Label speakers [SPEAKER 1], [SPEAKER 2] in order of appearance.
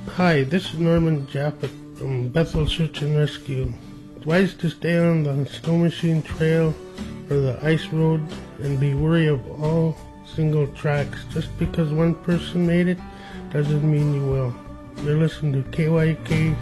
[SPEAKER 1] Hi, this is Norman Japhet from Bethel Search and Rescue. It's wise to stay on the snow machine trail or the ice road and be wary of all single tracks. Just because one person made it doesn't mean you will. You're listening to KYK